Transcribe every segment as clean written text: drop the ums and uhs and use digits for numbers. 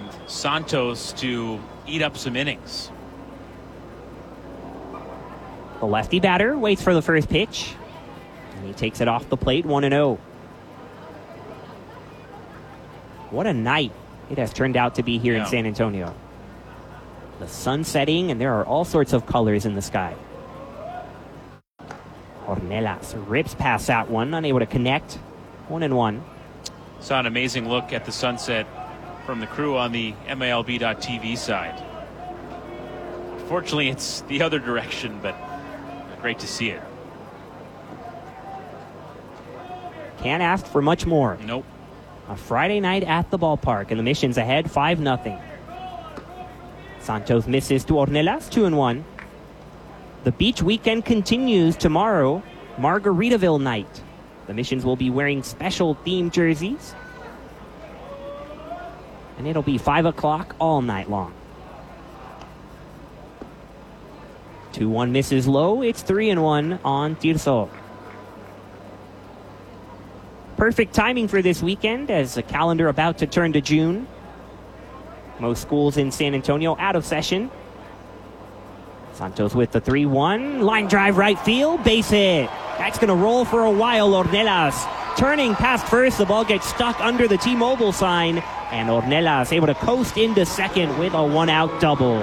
Santos to eat up some innings. The lefty batter waits for the first pitch. And he takes it off the plate, 1-0. What a night it has turned out to be here in San Antonio. The sun setting, and there are all sorts of colors in the sky. Ornelas rips past that one, unable to connect. 1-1. Saw an amazing look at the sunset from the crew on the MILB.TV side. Fortunately, it's the other direction, but great to see it. Can't ask for much more. Nope. A Friday night at the ballpark, and the Mission's ahead 5-0. Santos misses to Ornelas, 2-1. The beach weekend continues tomorrow, Margaritaville night. The Missions will be wearing special themed jerseys. And it'll be 5 o'clock all night long. 2-1 misses low. It's 3-1 on Tirso. Perfect timing for this weekend as the calendar about to turn to June. Most schools in San Antonio out of session. Santos with the 3-1. Line drive right field. Base hit. That's going to roll for a while. Ornelas turning past first. The ball gets stuck under the T-Mobile sign. And Ornelas able to coast into second with a one-out double.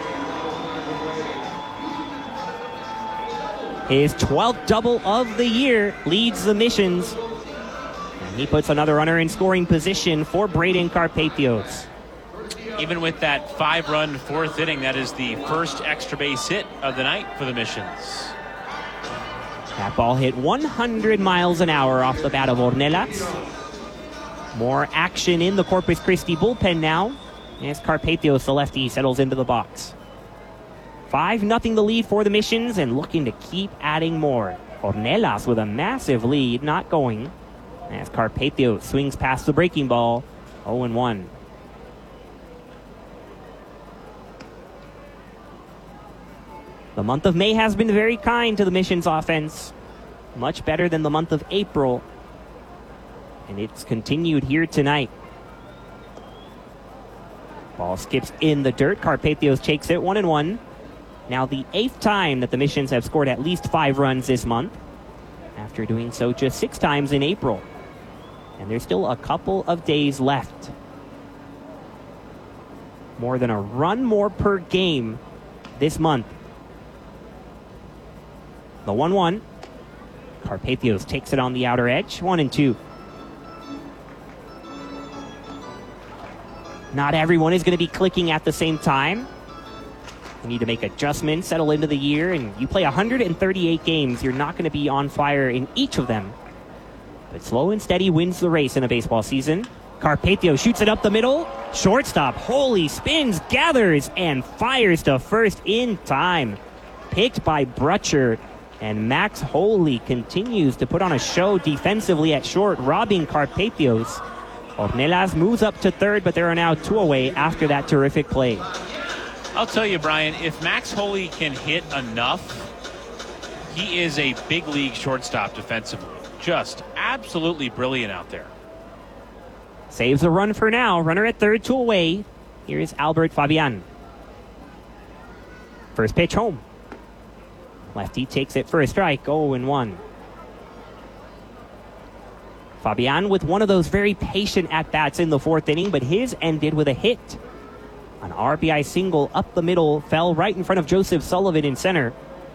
His 12th double of the year leads the Missions. And he puts another runner in scoring position for Braden Carpathios. Even with that 5-run fourth inning, that is the first extra base hit of the night for the Missions. That ball hit 100 miles an hour off the bat of Ornelas. More action in the Corpus Christi bullpen now as Carpathios, the lefty, settles into the box. 5-0 the lead for the Missions and looking to keep adding more. Ornelas with a massive lead, not going as Carpathios swings past the breaking ball, 0-1. The month of May has been very kind to the Missions offense. Much better than the month of April. And it's continued here tonight. Ball skips in the dirt. Carpathios takes it, 1-1. Now the 8th time that the Missions have scored at least 5 runs this month, after doing so just 6 times in April. And there's still a couple of days left. More than a run more per game this month. The 1-1. Carpathios takes it on the outer edge. 1-2. Not everyone is going to be clicking at the same time. You need to make adjustments, settle into the year, and you play 138 games. You're not going to be on fire in each of them. But slow and steady wins the race in a baseball season. Carpathios shoots it up the middle. Shortstop Holy spins, gathers, and fires to first in time. Picked by Brutcher. And Max Holy continues to put on a show defensively at short, robbing Carpathios. Ornelas moves up to third, but there are now 2 away after that terrific play. I'll tell you, Brian, if Max Holy can hit enough, he is a big league shortstop defensively. Just absolutely brilliant out there. Saves a run for now. Runner at third, 2 away. Here is Albert Fabian. First pitch home. Lefty takes it for a strike, 0-1. Fabian with one of those very patient at-bats in the 4th inning, but his ended with a hit. An RBI single up the middle, fell right in front of Joseph Sullivan in center.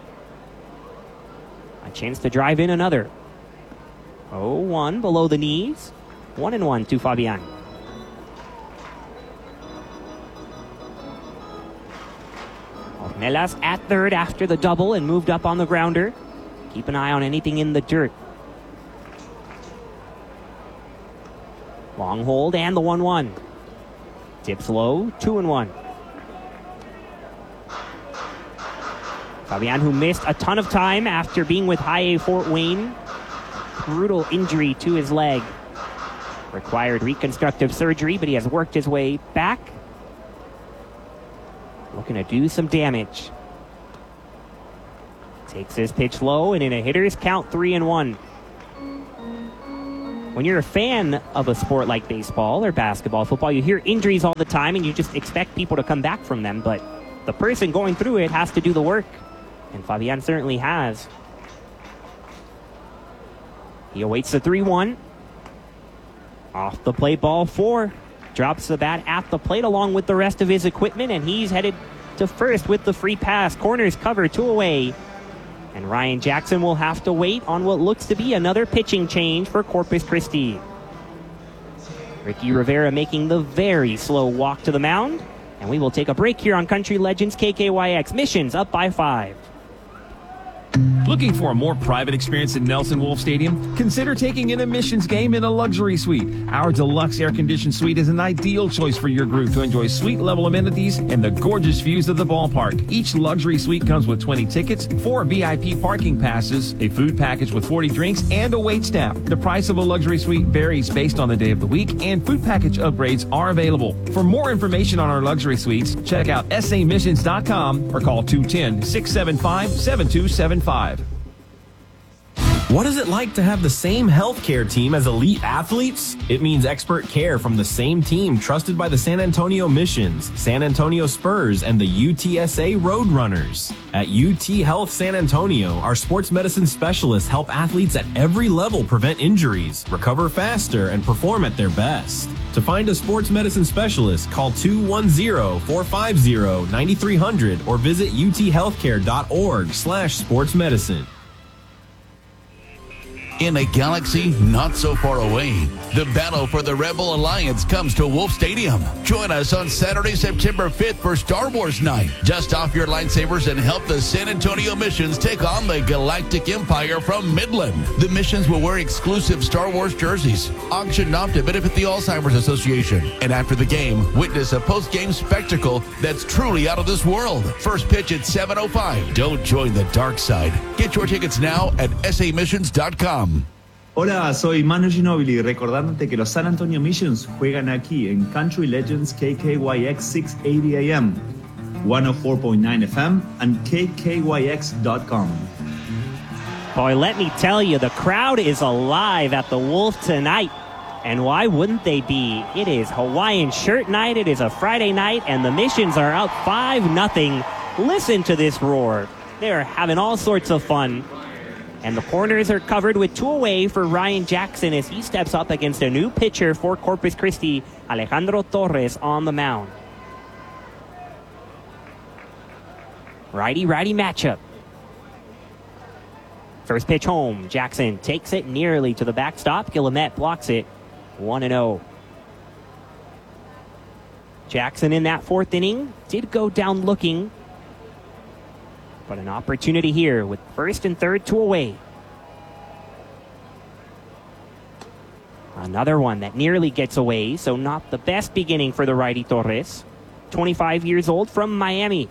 A chance to drive in another. 0-1 below the knees. 1-1 to Fabian. Ornelas at third after the double and moved up on the grounder. Keep an eye on anything in the dirt. Long hold and the 1-1. Tips low, 2-1. Fabian, who missed a ton of time after being with High A Fort Wayne. Brutal injury to his leg. Required reconstructive surgery, but he has worked his way back. Looking to do some damage. Takes his pitch low, and in a hitter's count, 3-1. When you're a fan of a sport like baseball or basketball, football, you hear injuries all the time and you just expect people to come back from them. But the person going through it has to do the work. And Fabian certainly has. He awaits the 3-1. Off the plate, ball 4. Drops the bat at the plate along with the rest of his equipment, and he's headed to first with the free pass. Corners cover, 2 away. And Ryan Jackson will have to wait on what looks to be another pitching change for Corpus Christi. Ricky Rivera making the very slow walk to the mound. And we will take a break here on Country Legends KKYX. Missions up by 5. Looking for a more private experience in Nelson Wolff Stadium? Consider taking in a Missions game in a luxury suite. Our deluxe air-conditioned suite is an ideal choice for your group to enjoy suite-level amenities and the gorgeous views of the ballpark. Each luxury suite comes with 20 tickets, 4 VIP parking passes, a food package with 40 drinks, and a wait staff. The price of a luxury suite varies based on the day of the week, and food package upgrades are available. For more information on our luxury suites, check out samissions.com or call 210-675-7275. What is it like to have the same healthcare team as elite athletes? It means expert care from the same team trusted by the San Antonio Missions, San Antonio Spurs, and the UTSA Roadrunners. At UT Health San Antonio, our sports medicine specialists help athletes at every level prevent injuries, recover faster, and perform at their best. To find a sports medicine specialist, call 210-450-9300 or visit uthealthcare.org/sportsmedicine. In a galaxy not so far away, the battle for the Rebel Alliance comes to Wolff Stadium. Join us on Saturday, September 5th for Star Wars Night. Dust off your lightsabers and help the San Antonio Missions take on the Galactic Empire from Midland. The Missions will wear exclusive Star Wars jerseys, auctioned off to benefit the Alzheimer's Association. And after the game, witness a post-game spectacle that's truly out of this world. First pitch at 7:05. Don't join the dark side. Get your tickets now at samissions.com. Hola, soy Manu Ginóbili, recordándote que los San Antonio Missions juegan aquí en Country Legends KKYX 680 AM, 104.9 FM, and KKYX.com. Boy, let me tell you, the crowd is alive at the Wolf tonight. And why wouldn't they be? It is Hawaiian shirt night, it is a Friday night, and the Missions are up 5-0. Listen to this roar. They are having all sorts of fun. And the corners are covered with 2 away for Ryan Jackson as he steps up against a new pitcher for Corpus Christi, Alejandro Torres, on the mound. Righty-righty matchup. First pitch home. Jackson takes it nearly to the backstop. Guillemette blocks it. 1-0. Jackson in that 4th inning did go down looking. But an opportunity here with first and third 2 away. Another one that nearly gets away, so not the best beginning for the righty Torres. 25 years old from Miami.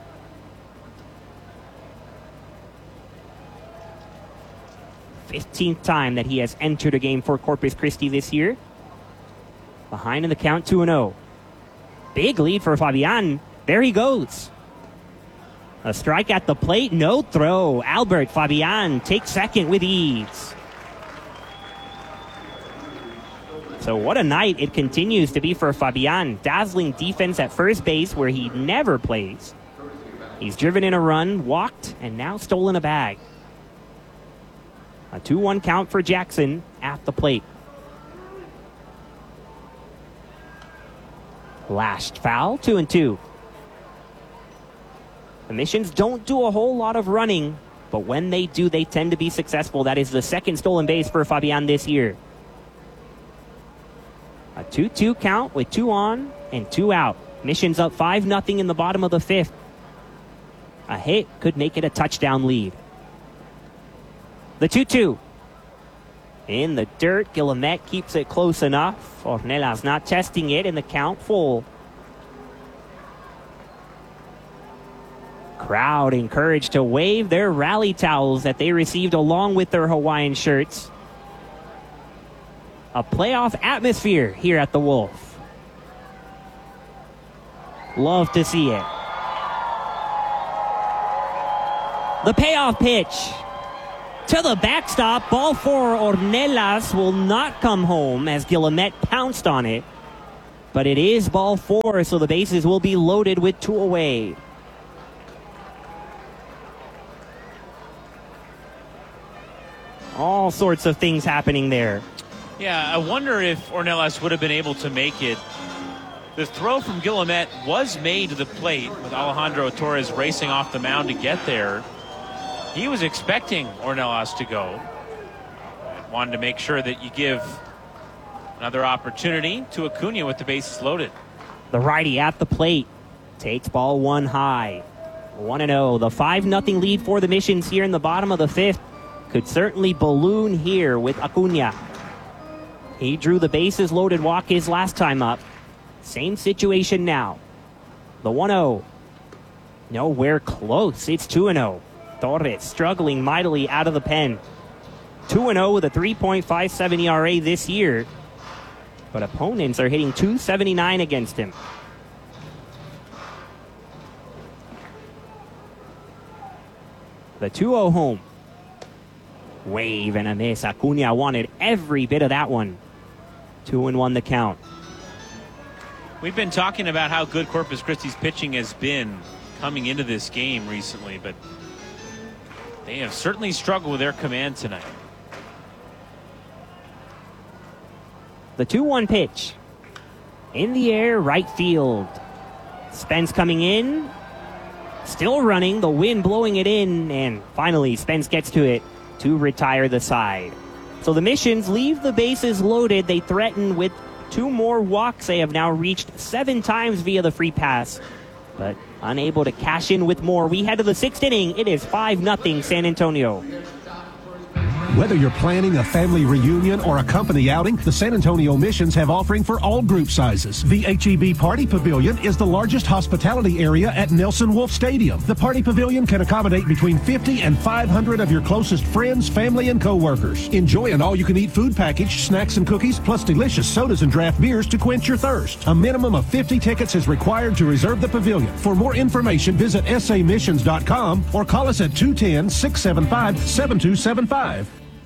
Fifth time that he has entered a game for Corpus Christi this year. Behind in the count, 2-0. Big lead for Fabian. There he goes. A strike at the plate, no throw. Albert Fabian takes second with ease. So what a night it continues to be for Fabian. Dazzling defense at first base where he never plays. He's driven in a run, walked, and now stolen a bag. A 2-1 count for Jackson at the plate. Lashed foul, 2-2. The Missions don't do a whole lot of running, but when they do, they tend to be successful. That is the second stolen base for Fabian this year. A 2-2 count with 2 on and 2 out. Missions up 5-0 in the bottom of the 5th. A hit could make it a touchdown lead. The 2-2. In the dirt, Guillemette keeps it close enough. Ornelas not testing it, and the count full. Crowd encouraged to wave their rally towels that they received along with their Hawaiian shirts. A playoff atmosphere here at the Wolf. Love to see it. The payoff pitch. to the backstop. Ball for Ornelas will not come home as Guillemette pounced on it. But it is ball 4, so the bases will be loaded with 2 away. All sorts of things happening there. Yeah, I wonder if Ornelas would have been able to make it. The throw from Guillemette was made to the plate with Alejandro Torres racing off the mound to get there. He was expecting Ornelas to go. Wanted to make sure that you give another opportunity to Acuna with the bases loaded. The righty at the plate takes ball 1 high. 1-0. The 5-0 lead for the Missions here in the bottom of the 5th could certainly balloon here with Acuna. He drew the bases loaded walk his last time up. Same situation now. The 1-0. Nowhere close. It's 2-0. Torres struggling mightily out of the pen. 2-0 with a 3.57 ERA this year. But opponents are hitting .279 against him. The 2-0 home. Wave and a miss. Acuna wanted every bit of that one. 2-1 the count. We've been talking about how good Corpus Christi's pitching has been coming into this game recently, but they have certainly struggled with their command tonight. The 2-1 pitch. In the air, right field. Spence coming in. Still running, the wind blowing it in, and finally Spence gets to it to retire the side. So the Missions leave the bases loaded. They threaten with 2 more walks. They have now reached 7 times via the free pass, but unable to cash in with more. We head to the 6th inning. It is 5-0 San Antonio. Whether you're planning a family reunion or a company outing, the San Antonio Missions have offering for all group sizes. The HEB Party Pavilion is the largest hospitality area at Nelson Wolff Stadium. The Party Pavilion can accommodate between 50 and 500 of your closest friends, family, and co-workers. Enjoy an all-you-can-eat food package, snacks and cookies, plus delicious sodas and draft beers to quench your thirst. A minimum of 50 tickets is required to reserve the pavilion. For more information, visit samissions.com or call us at 210-675-7275.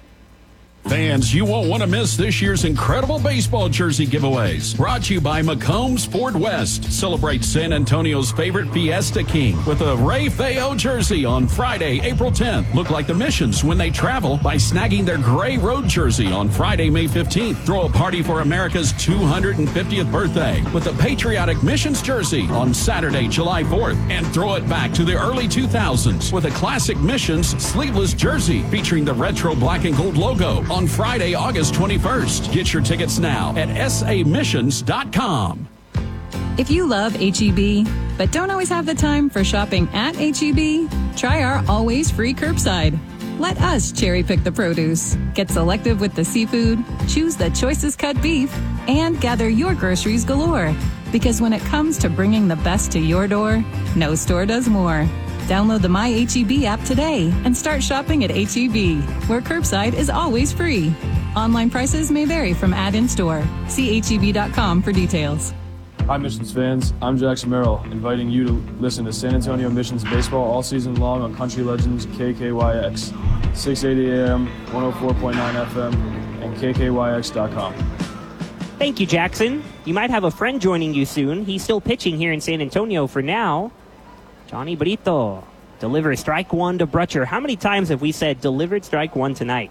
Fans, you won't want to miss this year's incredible baseball jersey giveaways. Brought to you by McCombs Ford West. Celebrate San Antonio's favorite Fiesta King with a Ray Feo jersey on Friday, April 10th. Look like the Missions when they travel by snagging their gray road jersey on Friday, May 15th. Throw a party for America's 250th birthday with a patriotic Missions jersey on Saturday, July 4th. And throw it back to the early 2000s with a classic Missions sleeveless jersey featuring the retro black and gold logo on Friday, August 21st. Get your tickets now at samissions.com. If you love HEB, but don't always have the time for shopping at HEB, try our always free curbside. Let us cherry pick the produce, get selective with the seafood, choose the choicest cut beef, and gather your groceries galore. Because when it comes to bringing the best to your door, no store does more. Download the My HEB app today and start shopping at HEB, where curbside is always free. Online prices may vary from ad-in store. See HEB.com for details. Hi, Missions fans. I'm Jackson Merrill, inviting you to listen to San Antonio Missions baseball all season long on Country Legends KKYX, 680 AM, 104.9 FM, and KKYX.com. Thank you, Jackson. You might have a friend joining you soon. He's still pitching here in San Antonio for now. Johnny Brito delivers strike 1 to Brutcher. How many times have we said delivered strike 1 tonight?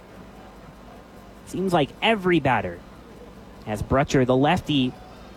Seems like every batter. As Brutcher, the lefty,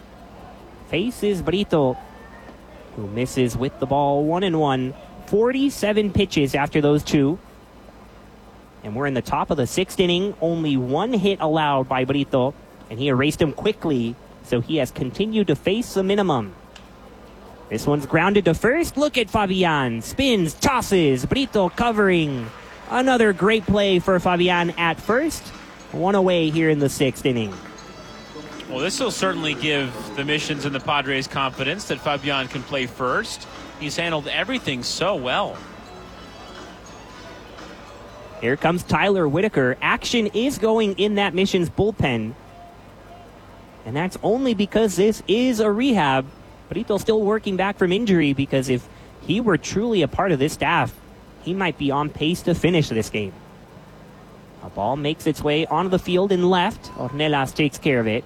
faces Brito, who misses with the ball 1-1. 47 pitches after those 2. And we're in the top of the 6th inning. Only 1 hit allowed by Brito, and he erased him quickly, so he has continued to face the minimum. This one's grounded to first. Look at Fabian. Spins, tosses. Brito covering. Another great play for Fabian at first. 1 away here in the 6th inning. Well, this will certainly give the Missions and the Padres confidence that Fabian can play first. He's handled everything so well. Here comes Tyler Whitaker. Action is going in that Missions bullpen. And that's only because this is a rehab. Brito's still working back from injury, because if he were truly a part of this staff, he might be on pace to finish this game. A ball makes its way onto the field and left. Ornelas takes care of it.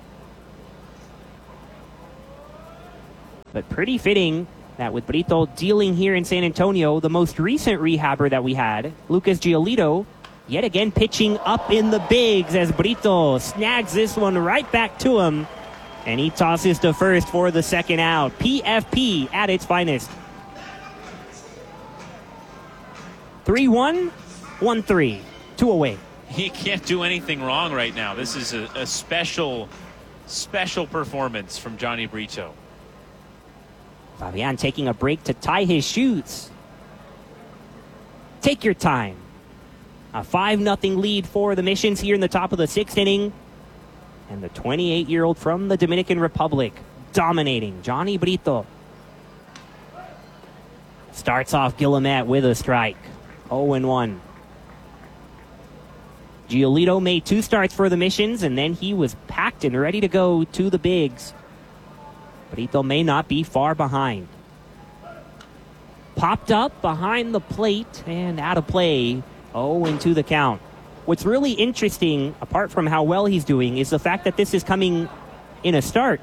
But pretty fitting that with Brito dealing here in San Antonio, the most recent rehabber that we had, Lucas Giolito, yet again pitching up in the bigs as Brito snags this one right back to him. And he tosses to first for the second out. PFP at its finest. 3-1, 1-3, 2 away. He can't do anything wrong right now. This is a special performance from Johnny Brito. Fabian taking a break to tie his shoes. Take your time. A 5-0 lead for the Missions here in the top of the 6th inning. And the 28-year-old from the Dominican Republic dominating. Johnny Brito. Starts off Guillemette with a strike. 0-1. Giolito made 2 starts for the Missions, and then he was packed and ready to go to the bigs. Brito may not be far behind. Popped up behind the plate and out of play. 0-2 the count. What's really interesting, apart from how well he's doing, is the fact that this is coming in a start.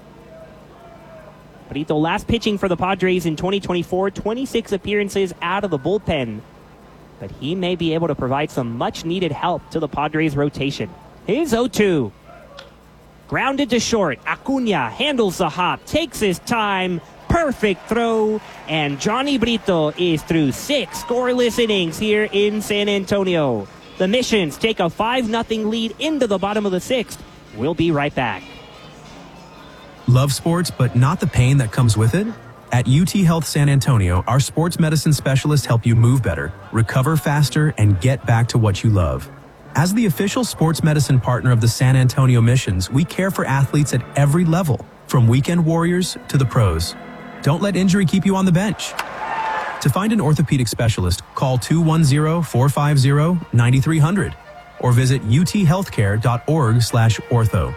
Brito last pitching for the Padres in 2024, 26 appearances out of the bullpen. But he may be able to provide some much-needed help to the Padres rotation. Here's 0-2. Grounded to short. Acuna handles the hop, takes his time. Perfect throw. And Johnny Brito is through 6 scoreless innings here in San Antonio. The Missions take a 5-0 lead into the bottom of the 6th. We'll be right back. Love sports, but not the pain that comes with it? At UT Health San Antonio, our sports medicine specialists help you move better, recover faster, and get back to what you love. As the official sports medicine partner of the San Antonio Missions, we care for athletes at every level, from weekend warriors to the pros. Don't let injury keep you on the bench. To find an orthopedic specialist, call 210-450-9300 or visit uthealthcare.org/ortho.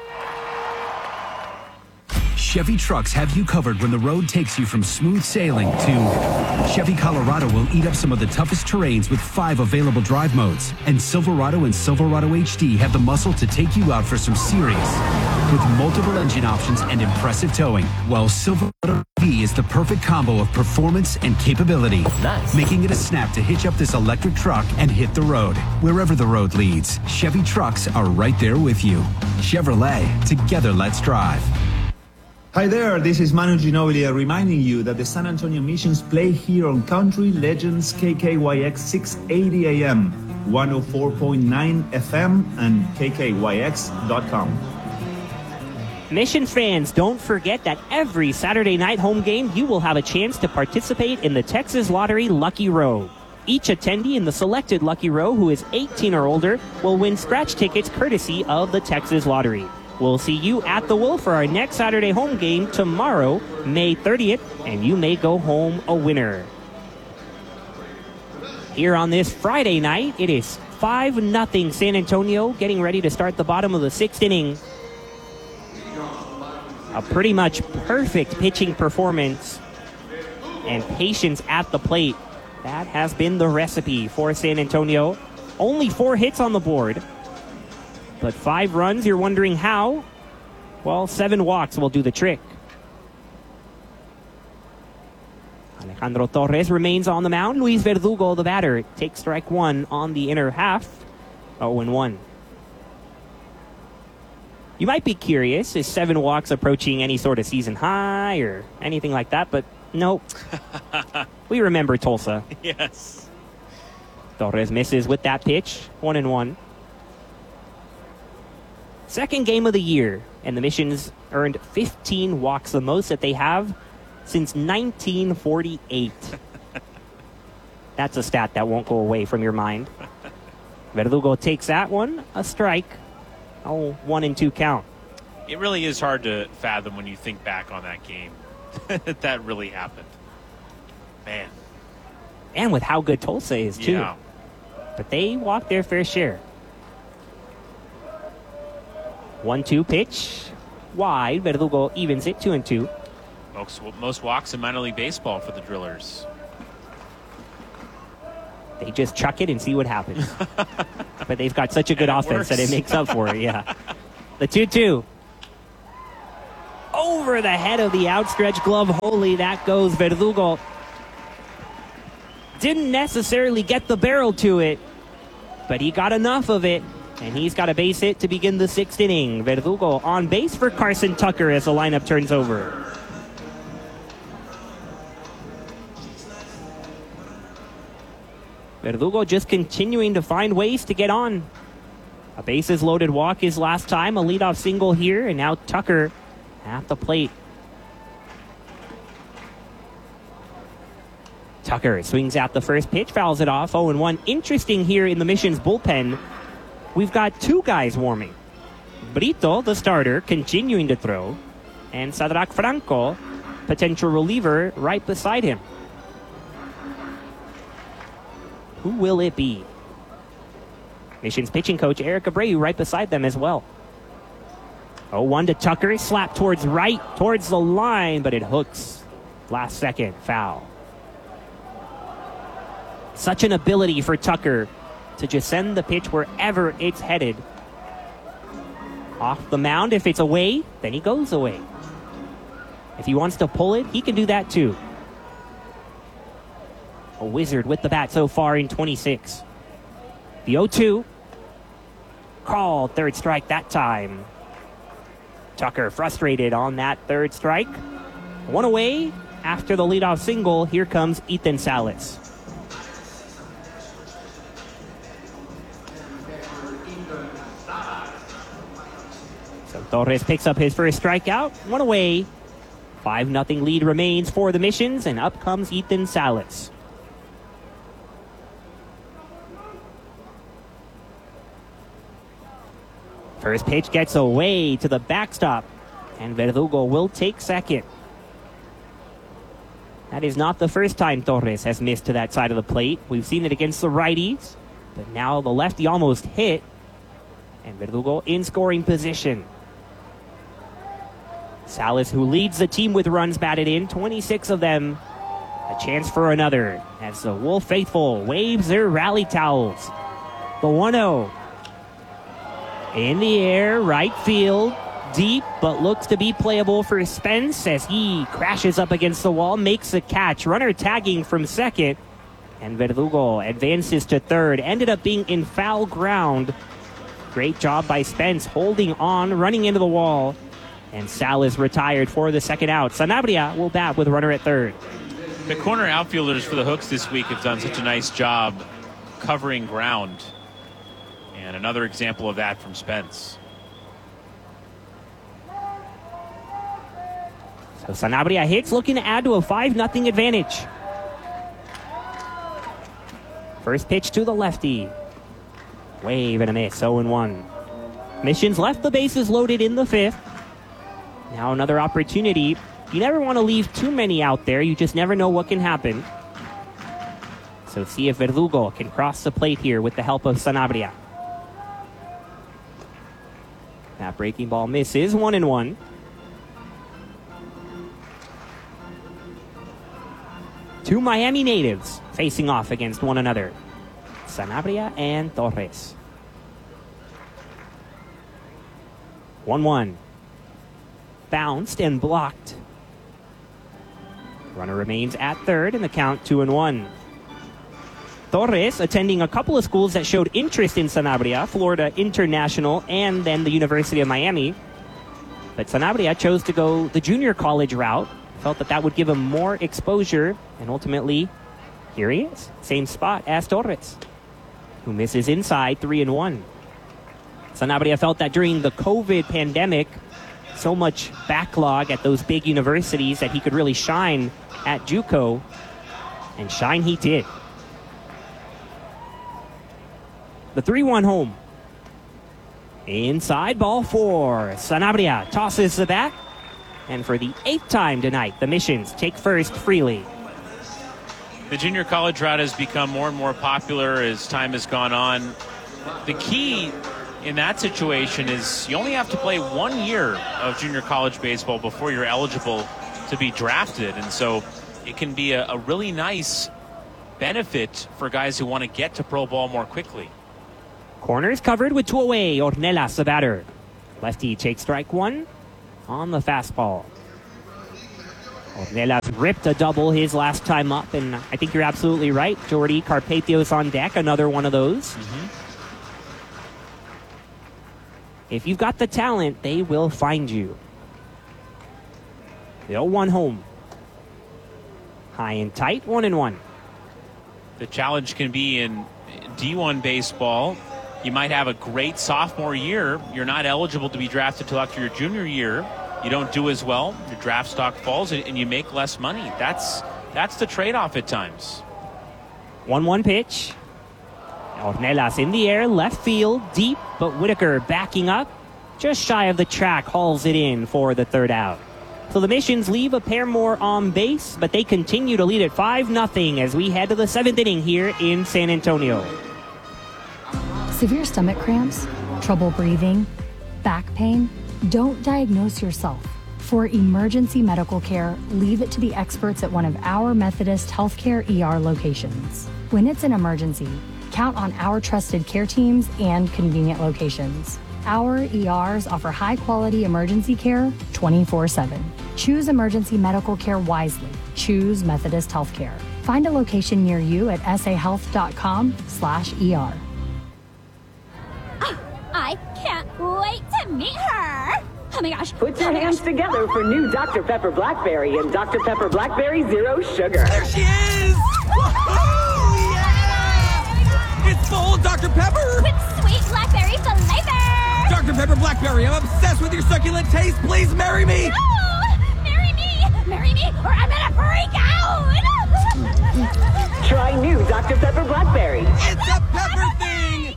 Chevy trucks have you covered when the road takes you from smooth sailing to Chevy Colorado will eat up some of the toughest terrains with 5 available drive modes. And Silverado and Silverado HD have the muscle to take you out for some serious with multiple engine options and impressive towing. While Silverado V is the perfect combo of performance and capability, making it a snap to hitch up this electric truck and hit the road. Wherever the road leads, Chevy trucks are right there with you. Chevrolet, together let's drive. Hi there, this is Manu Ginobili reminding you that the San Antonio Missions play here on Country Legends KKYX 680 AM, 104.9 FM, and KKYX.com. Missions fans, don't forget that every Saturday night home game, you will have a chance to participate in the Texas Lottery Lucky Row. Each attendee in the selected Lucky Row who is 18 or older will win scratch tickets courtesy of the Texas Lottery. We'll see you at the Wolf for our next Saturday home game tomorrow, May 30th, and you may go home a winner. Here on this Friday night, it is 5-0 San Antonio, getting ready to start the bottom of the 6th inning. A pretty much perfect pitching performance and patience at the plate. That has been the recipe for San Antonio. Only 4 hits on the board. But 5 runs, you're wondering how? Well, 7 walks will do the trick. Alejandro Torres remains on the mound. Luis Verdugo, the batter, takes strike 1 on the inner half. 0-1. You might be curious, is 7 walks approaching any sort of season high or anything like that? But nope. We remember Tulsa. Yes. Torres misses with that pitch. 1-1. Second game of the year, and the Missions earned 15 walks, the most that they have since 1948. That's a stat that won't go away from your mind. Verdugo takes that one, a strike. 1-2 count. It really is hard to fathom when you think back on that game. That really happened. Man. And with how good Tulsa is, too. Yeah. But they walked their fair share. 1-2 pitch. Wide. Verdugo evens it 2-2. Most walks in minor league baseball for the Drillers. They just chuck it and see what happens. But they've got such a good offense that it makes up for it, yeah. The 2-2. Over the head of the outstretched glove. Holy, that goes Verdugo. Didn't necessarily get the barrel to it, but he got enough of it, and he's got a base hit to begin the 6th inning. Verdugo on base for Carson Tucker as the lineup turns over. Verdugo just continuing to find ways to get on. A bases loaded walk his last time, a leadoff single here, and now Tucker at the plate. Tucker swings out the first pitch, fouls it off, 0-1. Interesting here in the Mission's bullpen, we've got two guys warming. Brito, the starter, continuing to throw, and Sadrak Franco, potential reliever, right beside him. Who will it be? Mission's pitching coach, Eric Abreu, right beside them as well. 0-1 to Tucker, slap towards right, towards the line, but it hooks. Last second, foul. Such an ability for Tucker to just send the pitch wherever it's headed. Off the mound, if it's away, then he goes away. If he wants to pull it, he can do that too. A wizard with the bat so far in 26. The 0-2. Called, third strike that time. Tucker frustrated on that third strike. One away after the leadoff single. Here comes Ethan Salas. So Torres picks up his first strikeout. One away. 5-0 lead remains for the Missions, and up comes Ethan Salas. First pitch gets away to the backstop, and Verdugo will take second. That is not the first time Torres has missed to that side of the plate. We've seen it against the righties, but now the lefty almost hit, and Verdugo in scoring position. Salas, who leads the team with runs batted in, 26 of them. A chance for another as the Wolf faithful waves their rally towels. The 1-0. In the air, right field, deep, but looks to be playable for Spence as he crashes up against the wall, makes a catch. Runner tagging from second, and Verdugo advances to third. Ended up being in foul ground. Great job by Spence holding on, running into the wall, and Salas retired for the second out. Sanabria will bat with runner at third. The corner outfielders for the Hooks this week have done such a nice job covering ground. And another example of that from Spence. So Sanabria hits, looking to add to a 5-0 advantage. First pitch to the lefty. Wave and a miss, 0-1. Missions left the bases loaded in the 5th. Now another opportunity. You never want to leave too many out there. You just never know what can happen. So see if Verdugo can cross the plate here with the help of Sanabria. That breaking ball misses, 1-1. Two Miami natives facing off against one another. Sanabria and Torres. 1-1. Bounced and blocked. Runner remains at third in the count 2-1. Torres attending a couple of schools that showed interest in Sanabria, Florida International and then the University of Miami. But Sanabria chose to go the junior college route, felt that that would give him more exposure, and ultimately, here he is, same spot as Torres, who misses inside 3-1. Sanabria felt that during the COVID pandemic, so much backlog at those big universities that he could really shine at JUCO, and shine he did. The 3-1 home. Inside, ball 4. Sanabria tosses the bat. And for the 8th time tonight, the Missions take first freely. The junior college route has become more and more popular as time has gone on. The key in that situation is you only have to play 1 year of junior college baseball before you're eligible to be drafted. And so it can be a really nice benefit for guys who want to get to pro ball more quickly. Corners covered with 2 away. Ornelas, the batter. Lefty takes strike 1 on the fastball. Ornelas ripped a double his last time up, and I think you're absolutely right, Jordy. Carpathios on deck, another one of those. If you've got the talent, they will find you. The 0-1 home. High and tight, 1-1. The challenge can be in D1 baseball. You might have a great sophomore year. You're not eligible to be drafted till after your junior year. You don't do as well. Your draft stock falls, and you make less money. That's the trade-off at times. 1-1 pitch. Ornelas in the air, left field, deep, but Whitaker backing up. Just shy of the track, hauls it in for the third out. So the Missions leave a pair more on base, but they continue to lead at 5-0 as we head to the 7th inning here in San Antonio. Severe stomach cramps, trouble breathing, back pain? Don't diagnose yourself. For emergency medical care, leave it to the experts at one of our Methodist Healthcare ER locations. When it's an emergency, count on our trusted care teams and convenient locations. Our ERs offer high-quality emergency care 24/7. Choose emergency medical care wisely. Choose Methodist Healthcare. Find a location near you at sahealth.com/ER. I can't wait to meet her. Oh my gosh. Put your hands together for new Dr. Pepper Blackberry and Dr. Pepper Blackberry Zero Sugar. There she is! Woohoo! Yeah! It's full of Dr. Pepper! With sweet blackberry flavor! Dr. Pepper Blackberry, I'm obsessed with your succulent taste. Please marry me! No! Marry me! Marry me, or I'm gonna freak out! Try new Dr. Pepper Blackberry. It's a pepper thing!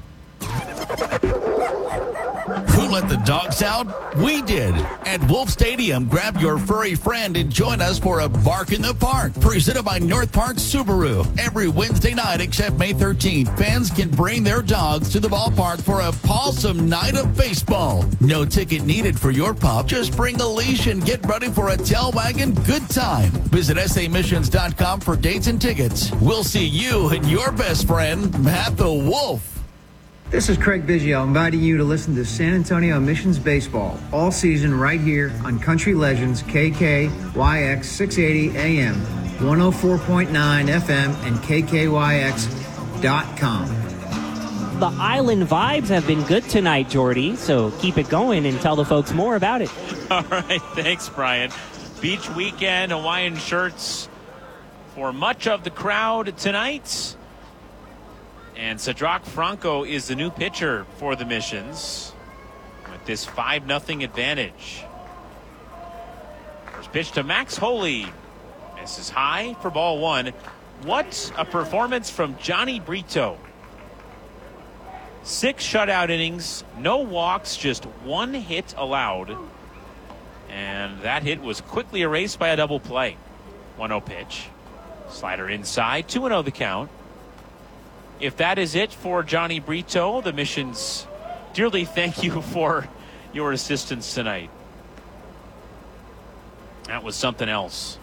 Who let the dogs out? We did. At Wolf Stadium, grab your furry friend and join us for a Bark in the Park, presented by North Park Subaru. Every Wednesday night except May 13th, fans can bring their dogs to the ballpark for a pawsome night of baseball. No ticket needed for your pup. Just bring a leash and get ready for a tail wagging good time. Visit samissions.com for dates and tickets. We'll see you and your best friend at the Wolf. This is Craig Biggio inviting you to listen to San Antonio Missions Baseball all season right here on Country Legends KKYX 680 AM, 104.9 FM, and KKYX.com. The island vibes have been good tonight, Jordy, so keep it going and tell the folks more about it. All right, thanks, Brian. Beach weekend, Hawaiian shirts for much of the crowd tonight. And Cedric Franco is the new pitcher for the Missions with this 5-0 advantage. First pitch to Max Holy. Misses high for ball 1. What a performance from Johnny Brito. 6 shutout innings, no walks, just 1 hit allowed. And that hit was quickly erased by a double play. 1-0 pitch. Slider inside, 2-0 the count. If that is it for Johnny Brito, the Missions dearly thank you for your assistance tonight. That was something else.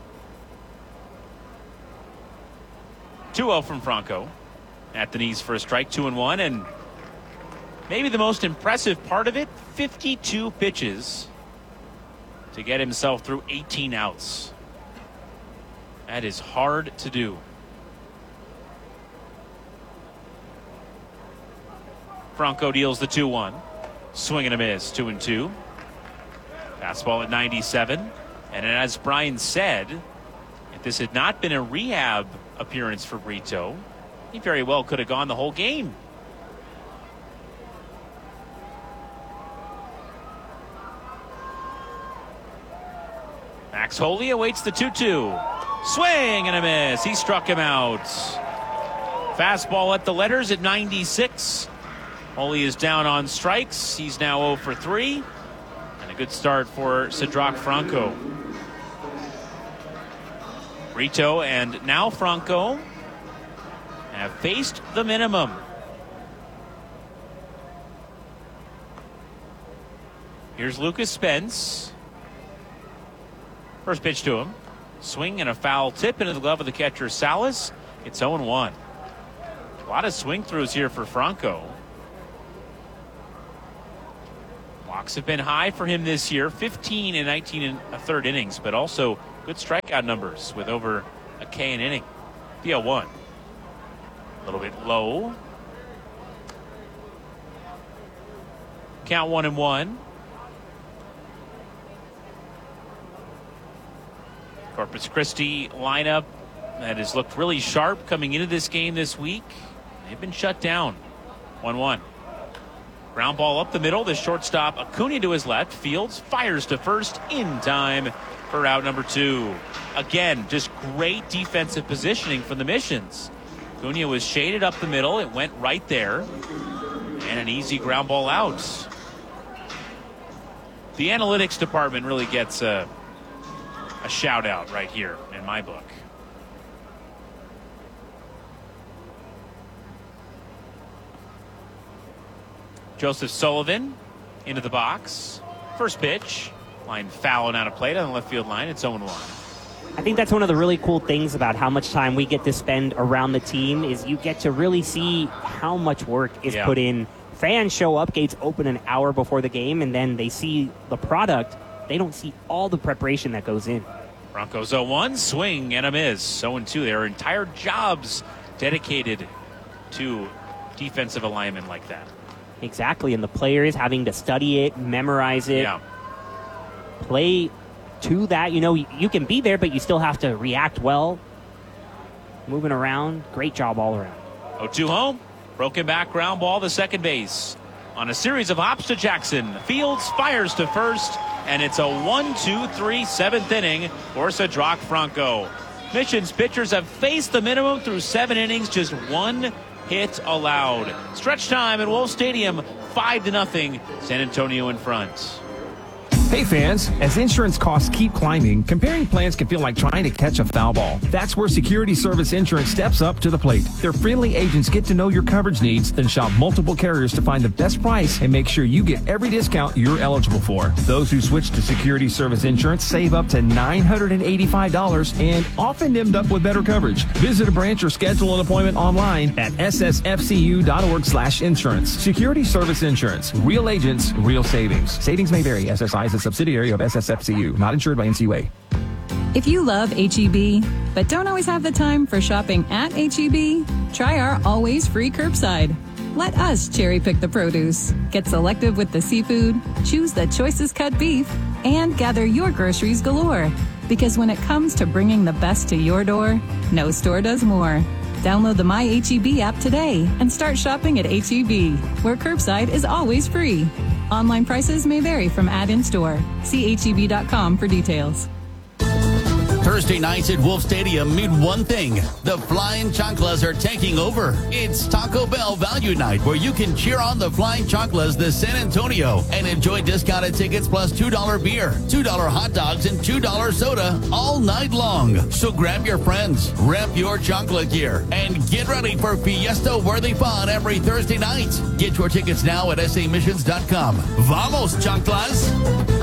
2-0 from Franco. At the knees for a strike, 2-1. And maybe the most impressive part of it, 52 pitches to get himself through 18 outs. That is hard to do. Franco deals the 2-1. Swing and a miss, 2-2. Fastball at 97. And as Brian said, if this had not been a rehab appearance for Brito, he very well could have gone the whole game. Max Holy awaits the 2-2. Swing and a miss. He struck him out. Fastball at the letters at 96. Holy is down on strikes. He's now 0 for 3. And a good start for Cedric Franco. Brito and now Franco have faced the minimum. Here's Lucas Spence. First pitch to him. Swing and a foul tip into the glove of the catcher Salas. It's 0-1. A lot of swing throughs here for Franco. Walks have been high for him this year, 15 and 19 in a third innings, but also good strikeout numbers with over a K an inning. The 0-1. A little bit low. Count 1-1. Corpus Christi lineup that has looked really sharp coming into this game this week. They've been shut down. 1-1. Ground ball up the middle. The shortstop Acuna to his left. Fields fires to first in time for out number 2. Again, just great defensive positioning from the Missions. Acuna was shaded up the middle. It went right there. And an easy ground ball out. The analytics department really gets a shout out right here in my book. Joseph Sullivan into the box. First pitch. Line foul and out of play on the left field line. It's 0-1. I think that's one of the really cool things about how much time we get to spend around the team is you get to really see how much work is put in. Fans show up, gates open an hour before the game, and then they see the product. They don't see all the preparation that goes in. Broncos 0-1, swing and a miss. 0-2. There are entire jobs dedicated to defensive alignment like that. Exactly, and the players having to study it, memorize it, play to that. You know, you can be there, but you still have to react well. Moving around, great job all around. 0-2 home, broken back ground ball to second base. On a series of hops to Jackson, Fields fires to first, and it's a 1-2-3 7th inning for Cedric Franco. Missions pitchers have faced the minimum through 7 innings, just 1 hit allowed. Stretch time at Wolf Stadium, 5-0, San Antonio in front. Hey fans, as insurance costs keep climbing, comparing plans can feel like trying to catch a foul ball. That's where Security Service Insurance steps up to the plate. Their friendly agents get to know your coverage needs, then shop multiple carriers to find the best price and make sure you get every discount you're eligible for. Those who switch to Security Service Insurance save up to $985 and often end up with better coverage. Visit a branch or schedule an appointment online at ssfcu.org/insurance. Security Service Insurance. Real agents, real savings. Savings may vary. SSI is a subsidiary of SSFCU, not insured by NCUA. If you love H-E-B, but don't always have the time for shopping at H-E-B, try our always free curbside. Let us cherry pick the produce, get selective with the seafood, choose the choicest cut beef, and gather your groceries galore. Because when it comes to bringing the best to your door, no store does more. Download the My H-E-B app today and start shopping at H-E-B, where curbside is always free. Online prices may vary from ad-in store. See HEB.com for details. Thursday nights at Wolf Stadium mean one thing. The Flying Chanclas are taking over. It's Taco Bell Value Night, where you can cheer on the Flying Chanclas de San Antonio and enjoy discounted tickets plus $2 beer, $2 hot dogs, and $2 soda all night long. So grab your friends, rep your chancla gear, and get ready for fiesta-worthy fun every Thursday night. Get your tickets now at samissions.com. Vamos, Chanclas!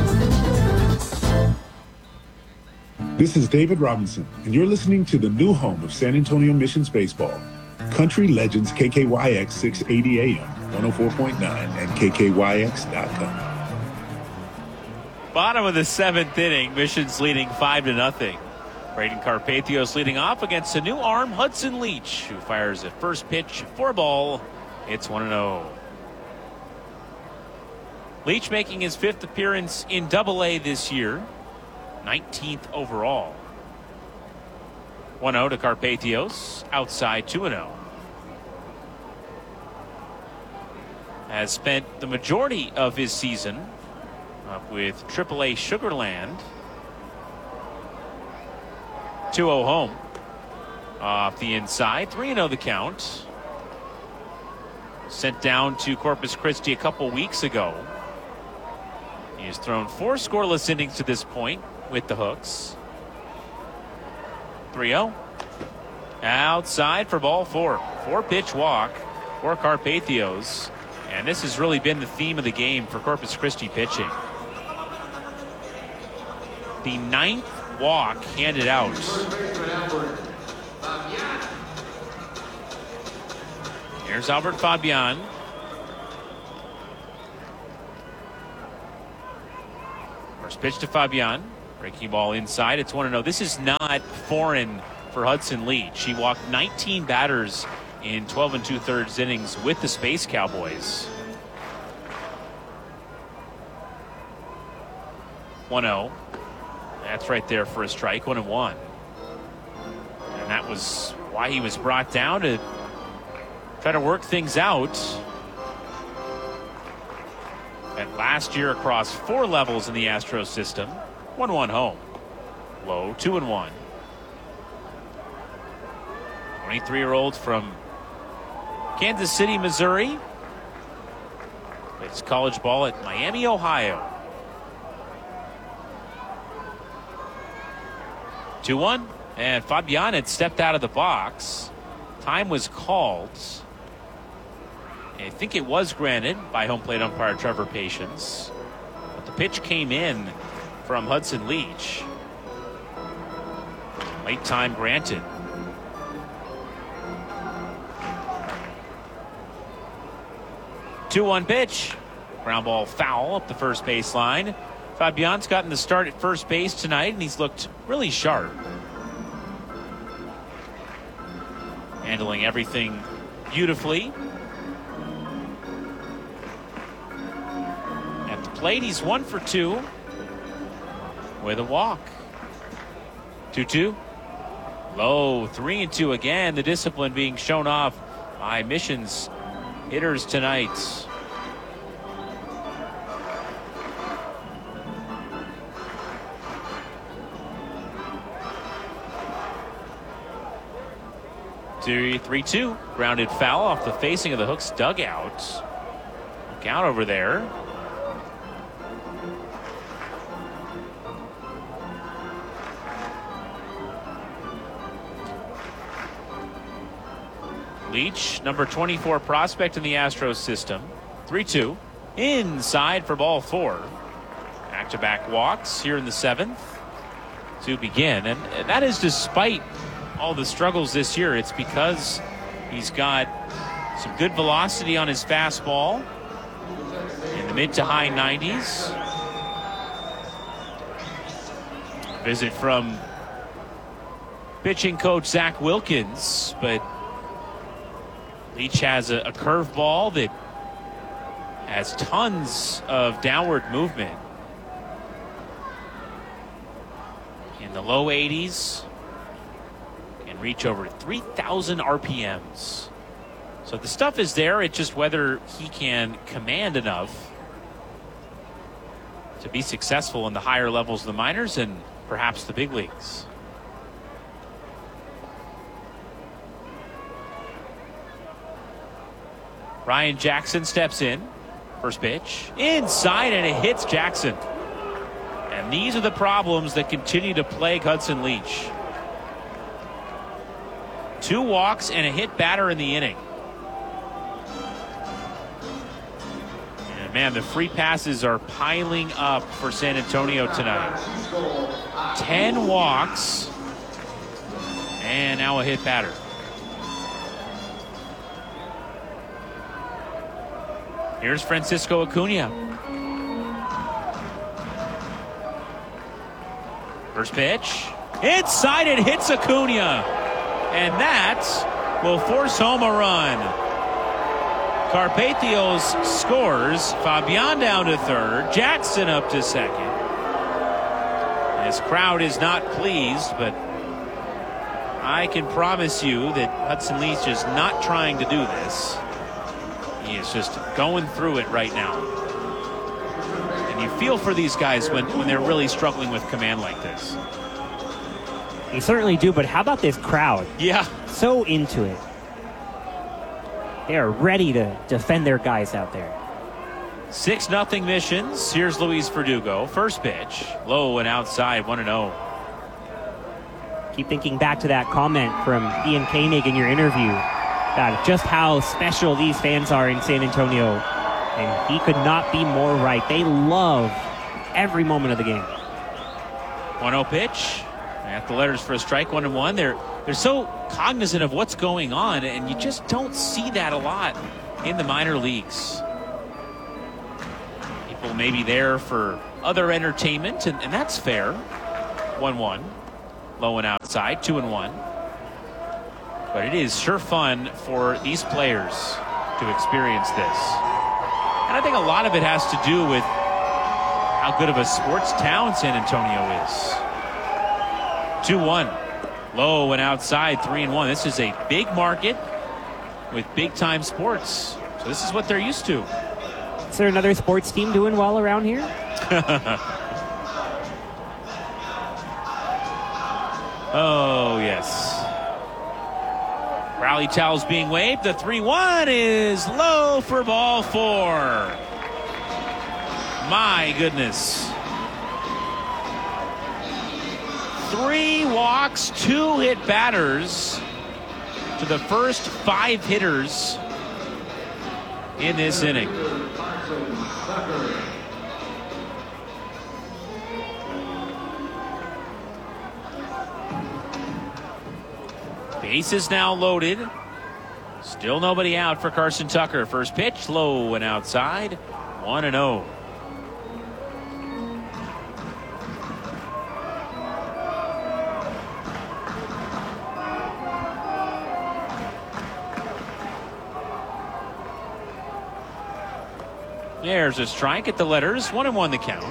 This is David Robinson, and you're listening to the new home of San Antonio Missions Baseball. Country Legends KKYX 680 AM, 104.9, and KKYX.com. Bottom of the 7th inning, Missions leading 5-0. Braden Carpathios leading off against a new arm, Hudson Leach, who fires at first pitch for a ball. It's 1-0. Leach making his 5th appearance in Double-A this year. 19th overall. 1-0 to Carpathios. Outside 2-0. Has spent the majority of his season up with AAA Sugar Land. 2-0 home. Off the inside. 3-0 the count. Sent down to Corpus Christi a couple weeks ago. He has thrown 4 scoreless innings to this point with the Hooks. 3-0. Outside for ball 4. 4-pitch walk for Carpathios. And this has really been the theme of the game for Corpus Christi pitching. The 9th walk handed out Here's Albert Fabian. First pitch to Fabian. Breaking ball inside. It's 1-0. This is not foreign for Hudson Leach. He walked 19 batters in 12 2/3 innings with the Space Cowboys. 1-0. That's right there for a strike. 1-1. And that was why he was brought down, to try to work things out. And last year across 4 levels in the Astros system. 1-1 home. Low, 2-1. 23-year-old from Kansas City, Missouri. Plays college ball at Miami, Ohio. 2-1. And Fabian had stepped out of the box. Time was called. I think it was granted by home plate umpire Trevor Patience. But the pitch came in from Hudson Leach. Late time granted. Two-one pitch. Ground ball foul up the first baseline. Fabian's gotten the start at first base tonight, and he's looked really sharp. Handling everything beautifully. At the plate, he's 1 for 2 with a walk. 2-2. Low, 3-2 again. The discipline being shown off by Mission's hitters tonight. Series 3-2. Grounded foul off the facing of the Hooks dugout. Look out over there. Leach, number 24 prospect in the Astros system. 3-2. Inside for ball 4. Back-to-back walks here in the 7th to begin. And that is despite all the struggles this year. It's because he's got some good velocity on his fastball in the mid to high 90s. Visit from pitching coach Zach Wilkins, but Leach has a curveball that has tons of downward movement. In the low 80s. And reach over 3,000 RPMs. So the stuff is there. It's just whether he can command enough to be successful in the higher levels of the minors and perhaps the big leagues. Ryan Jackson steps in. First pitch. Inside, and it hits Jackson. And these are the problems that continue to plague Hudson Leach. 2 walks and a hit batter in the inning. And man, the free passes are piling up for San Antonio tonight. 10 walks and now a hit batter. Here's Francisco Acuna. First pitch. Inside, it hits Acuna. And that will force home a run. Carpathios scores. Fabian down to third. Jackson up to second. This crowd is not pleased, but I can promise you that Hudson Leach is not trying to do this. He is just going through it right now. And you feel for these guys when they're really struggling with command like this. They certainly do, but how about this crowd? Yeah. So into it. They are ready to defend their guys out there. 6-0 Missions. Here's Luis Verdugo. First pitch. Low and outside, 1-0. Keep thinking back to that comment from Ian Koenig in your interview about just how special these fans are in San Antonio. And he could not be more right. They love every moment of the game. 1-0 pitch. At the letters for a strike, 1-1. They're so cognizant of what's going on, and you just don't see that a lot in the minor leagues. People may be there for other entertainment, and that's fair. 1-1. Low and outside, 2-1. But it is sure fun for these players to experience this. And I think a lot of it has to do with how good of a sports town San Antonio is. 2-1. Low and outside, 3-1. This is a big market with big-time sports. So this is what they're used to. Is there another sports team doing well around here? Oh, yes. Rally towels being waved. The 3-1 is low for ball 4. My goodness. 3 walks, 2 hit batters to the first 5 hitters in this inning. Bases now loaded. Still nobody out for Carson Tucker. First pitch, low and outside. 1-0. There's a strike at the letters. 1-1 the count.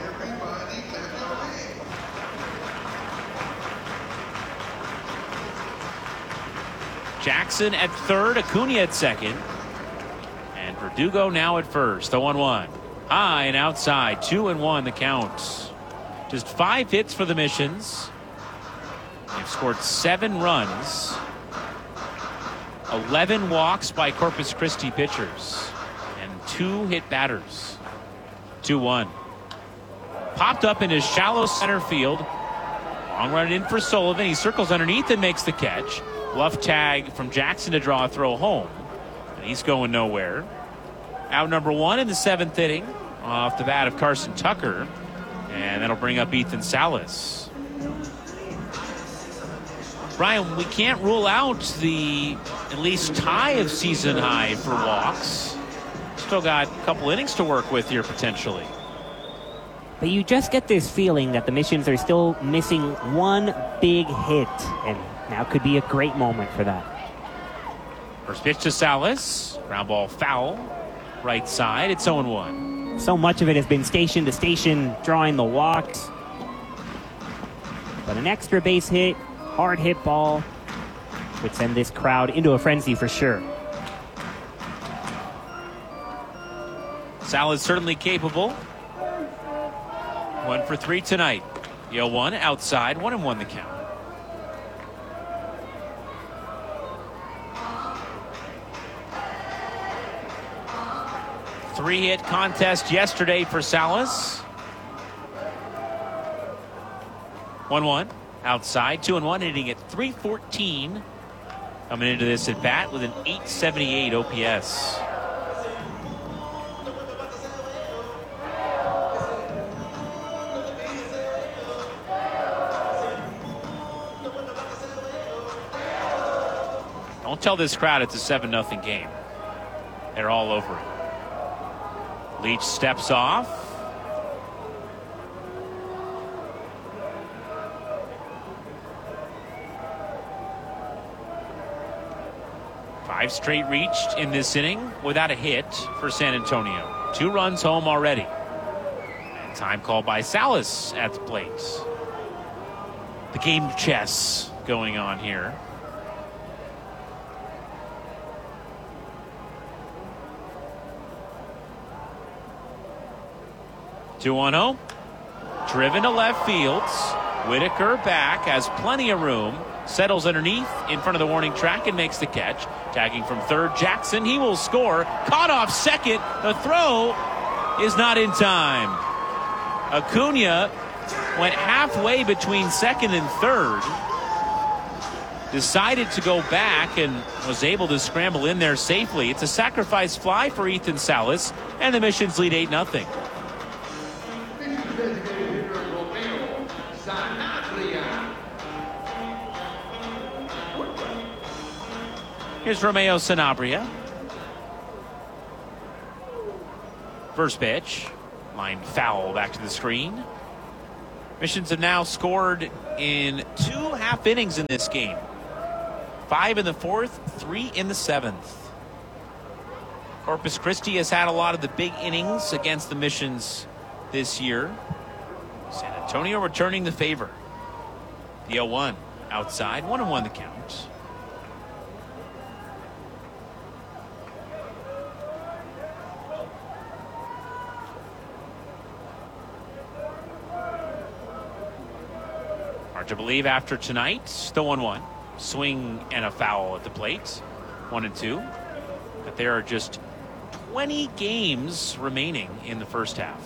Jackson at third, Acuna at second. And Verdugo now at first. The 1-1. High and outside. 2-1 the count. Just 5 hits for the Missions. They've scored 7 runs. 11 walks by Corpus Christi pitchers. And 2 hit batters. 2-1. Popped up in his shallow center field. Long run in for Sullivan. He circles underneath and makes the catch. Bluff tag from Jackson to draw a throw home. And he's going nowhere. Out number 1 in the 7th inning off the bat of Carson Tucker. And that'll bring up Ethan Salas. Brian, we can't rule out the at least tie of season high for walks. Still got a couple innings to work with here potentially. But you just get this feeling that the Missions are still missing one big hit, and now could be a great moment for that. First pitch to Salas. Ground ball foul. Right side. It's 0-1. So much of it has been station to station, drawing the walks. But an extra base hit, hard hit ball, would send this crowd into a frenzy for sure. Salas certainly capable. 1 for 3 tonight. 0-1 outside. 1-1 the count. Three-hit contest yesterday for Salas. 1-1 outside. 2-1 hitting at .314. Coming into this at bat with an .878 OPS. Don't tell this crowd it's a 7-0 game. They're all over it. Leach steps off. Five straight reached in this inning without a hit for San Antonio. 2 runs home already. And time called by Salas at the plate. The game of chess going on here. Two 2-1-0. Driven to left field. Whitaker back, has plenty of room. Settles underneath in front of the warning track and makes the catch. Tagging from third, Jackson. He will score. Caught off second. The throw is not in time. Acuna went halfway between second and third. Decided to go back and was able to scramble in there safely. It's a sacrifice fly for Ethan Salas, and the Missions lead 8-0. Here's Romeo Sanabria. First pitch. Line foul back to the screen. Missions have now scored in 2 half innings in this game. 5 in the 4th, 3 in the 7th. Corpus Christi has had a lot of the big innings against the Missions this year. San Antonio returning the favor. The 0-1 outside, 1-1 the count. Hard to believe after tonight, the 1-1. Swing and a foul at the plate, 1-2. But there are just 20 games remaining in the first half.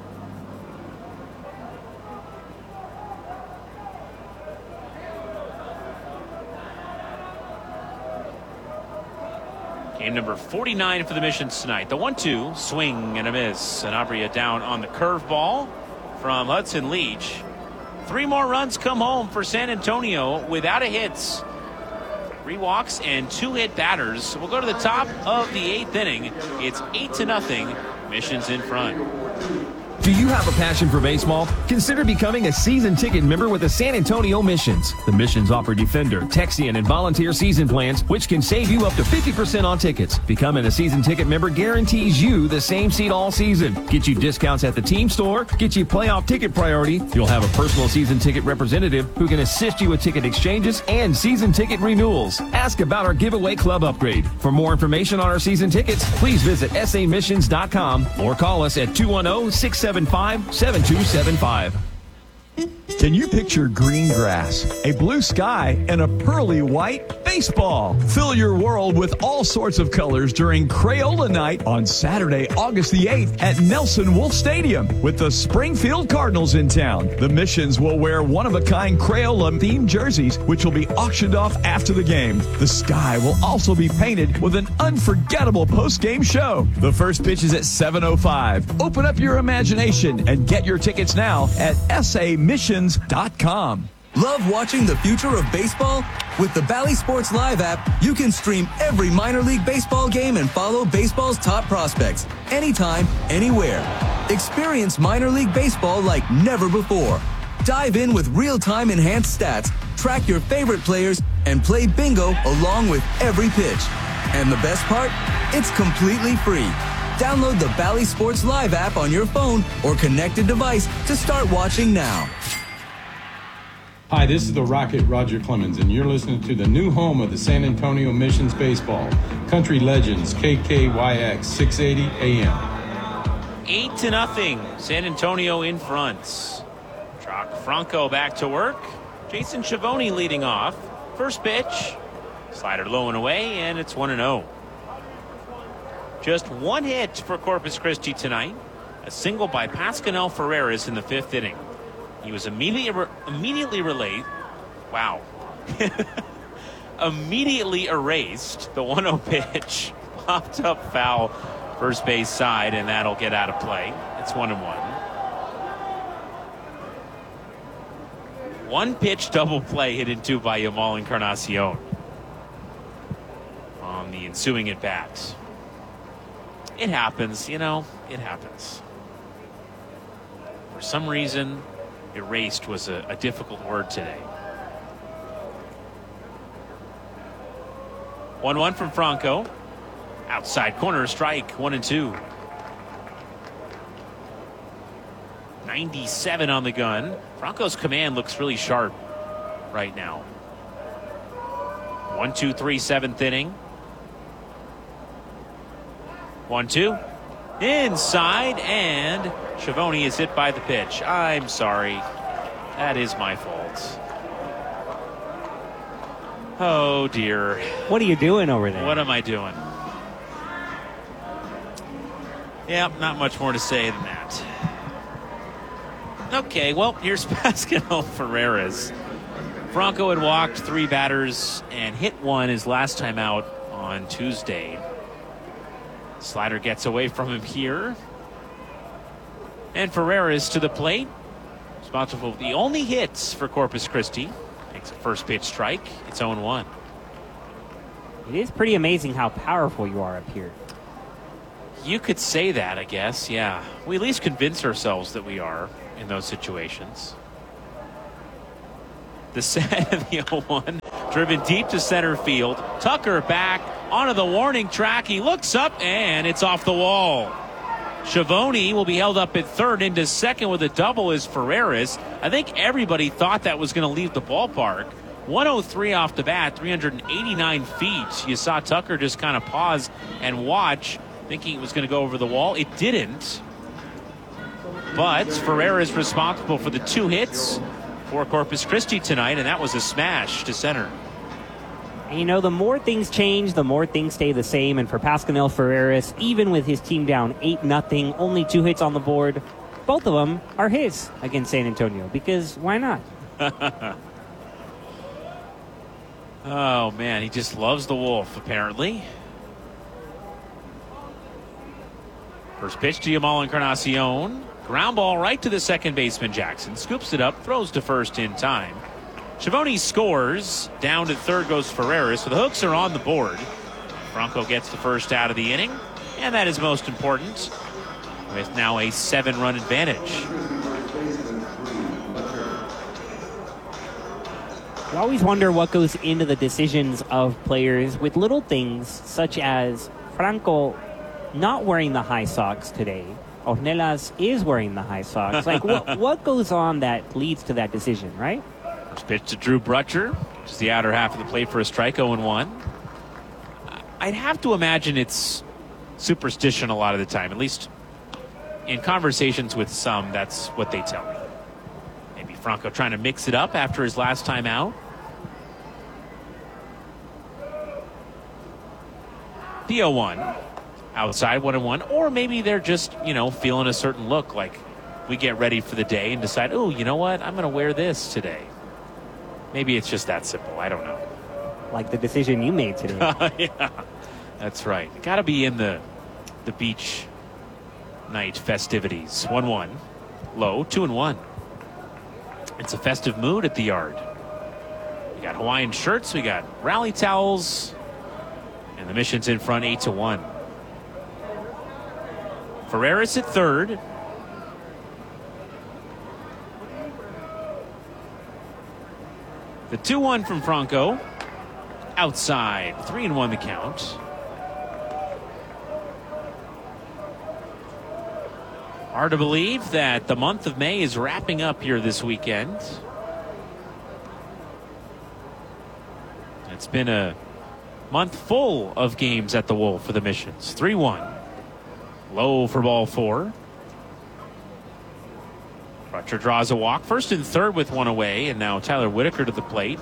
Game number 49 for the Missions tonight. The 1-2, swing and a miss. Sanabria down on the curveball from Hudson Leach. 3 more runs come home for San Antonio without a hits. 3 walks and 2 hit batters. We'll go to the top of the 8th inning. It's 8-0. Missions in front. Do you have a passion for baseball? Consider becoming a season ticket member with the San Antonio Missions. The Missions offer Defender, Texian, and Volunteer season plans, which can save you up to 50% on tickets. Becoming a season ticket member guarantees you the same seat all season. Get you discounts at the team store, get you playoff ticket priority. You'll have a personal season ticket representative who can assist you with ticket exchanges and season ticket renewals. Ask about our giveaway club upgrade. For more information on our season tickets, please visit samissions.com or call us at 210-675-7275. Can you picture green grass, a blue sky, and a pearly white baseball? Fill your world with all sorts of colors during Crayola Night on Saturday, August the 8th at Nelson Wolff Stadium with the Springfield Cardinals in town. The Missions will wear one-of-a-kind Crayola-themed jerseys, which will be auctioned off after the game. The sky will also be painted with an unforgettable post-game show. The first pitch is at 7:05. Open up your imagination and get your tickets now at samissions.com. Love watching the future of baseball? With the Bally Sports Live app, you can stream every minor league baseball game and follow baseball's top prospects anytime, anywhere. Experience minor league baseball like never before. Dive in with real-time enhanced stats, track your favorite players, and play bingo along with every pitch. And the best part? It's completely free. Download the Bally Sports Live app on your phone or connected device to start watching now. Hi, this is the Rocket, Roger Clemens, and you're listening to the new home of the San Antonio Missions baseball, Country Legends, KKYX 680 AM. 8-0. San Antonio in front. Jock Franco back to work. Jason Schiavone leading off. First pitch. Slider low and away, and it's 1-0. Just 1 hit for Corpus Christi tonight. A single by Pascanel Ferreras in the 5th inning. He was immediately relayed. Wow. Immediately erased. The 1-0 pitch popped up foul first base side, and that'll get out of play. It's 1-1. 1 pitch double play hit into by Yamal Encarnacion on the ensuing at bat. It happens, it happens. For some reason, erased was a difficult word today. 1-1 from Franco. Outside corner strike, 1-2. 97 on the gun. Franco's command looks really sharp right now. 1-2-3, 7th inning. 1-2. Inside, and Schiavone is hit by the pitch. I'm sorry. That is my fault. Oh, dear. What are you doing over there? What am I doing? Yep, not much more to say than that. Okay, well, here's Pascanel Ferreras. Franco had walked 3 batters and hit 1 his last time out on Tuesday. Slider gets away from him here. And Ferreras to the plate. Responsible for the only hits for Corpus Christi. Makes a first pitch strike. It's 0-1. It is pretty amazing how powerful you are up here. You could say that, I guess, yeah. We at least convince ourselves that we are in those situations. The set of the 0-1, driven deep to center field. Tucker back onto the warning track. He looks up, and it's off the wall. Schiavone will be held up at third. Into second with a double is Ferreras. I think everybody thought that was going to leave the ballpark. 103 off the bat, 389 feet. You saw Tucker just kind of pause and watch, thinking it was going to go over the wall. It didn't. But Ferreras responsible for the 2 hits for Corpus Christi tonight, and that was a smash to center. And you know, the more things change, the more things stay the same. And for Pascanel Ferreras, even with his team down 8-0, only 2 hits on the board, both of them are his against San Antonio, because why not? Oh, man, he just loves the Wolf, apparently. First pitch to Yamal Encarnacion. Ground ball right to the second baseman, Jackson. Scoops it up, throws to first in time. Schiavone scores. Down to third goes Ferreras. So the Hooks are on the board. Franco gets the first out of the inning. And that is most important, with now a 7-run advantage. You always wonder what goes into the decisions of players with little things such as Franco not wearing the high socks today. Ornelas is wearing the high socks. Like, what goes on that leads to that decision, right? First pitch to Drew Brutcher, which is the outer half of the plate for a strike, 0-1. I'd have to imagine it's superstition a lot of the time. At least in conversations with some, that's what they tell me. Maybe Franco trying to mix it up after his last time out. The 0-1. Outside, 1-1. Or maybe they're just, feeling a certain look, like we get ready for the day and decide, oh, you know what? I'm going to wear this today. Maybe it's just that simple. I don't know. Like the decision you made today. Yeah, that's right. Got to be in the beach night festivities. 1-1. Low, 2-1. It's a festive mood at the yard. We got Hawaiian shirts. We got rally towels. And the Mission's in front, 8-1. Ferreras at third. The 2-1 from Franco. Outside. 3-1 the count. Hard to believe that the month of May is wrapping up here this weekend. It's been a month full of games at the Wolf for the Missions. 3-1. Low for ball 4. Brutcher draws a walk. First and third with one away, and now Tyler Whitaker to the plate.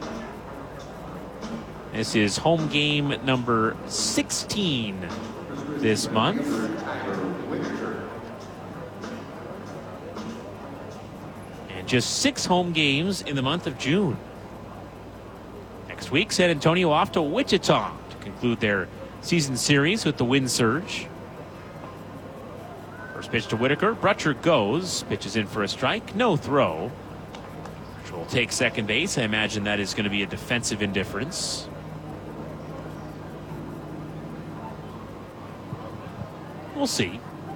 This is home game number 16 this month. And just 6 home games in the month of June. Next week, San Antonio off to Wichita to conclude their season series with the Wind Surge. First pitch to Whitaker. Brutcher goes. Pitches in for a strike. No throw. Brutcher will take second base. I imagine that is going to be a defensive indifference. We'll see.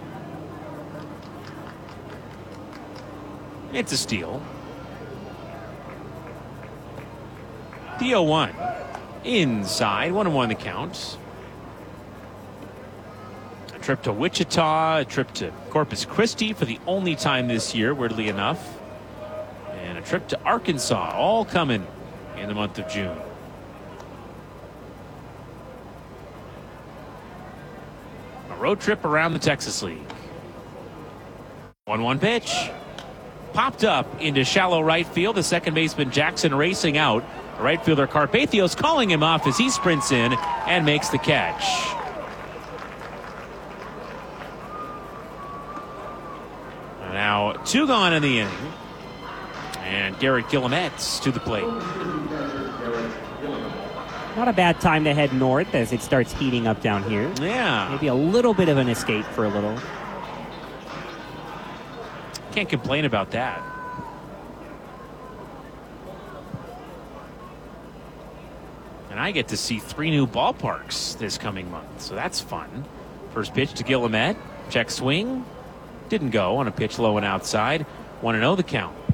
It's a steal. The 0-1. Inside. 1-1 the count. A trip to Wichita. A trip to Corpus Christi for the only time this year, weirdly enough. And a trip to Arkansas. All coming in the month of June. A road trip around the Texas League. 1-1 pitch. Popped up into shallow right field. The second baseman Jackson racing out. The right fielder Carpathios calling him off as he sprints in and makes the catch. Now 2 gone in the inning. And Garrett Guillemets to the plate. Not a bad time to head north as it starts heating up down here. Yeah. Maybe a little bit of an escape for a little. Can't complain about that. And I get to see 3 new ballparks this coming month, so that's fun. First pitch to Guillemette. Check swing. Didn't go on a pitch low and outside. 1-0 the count.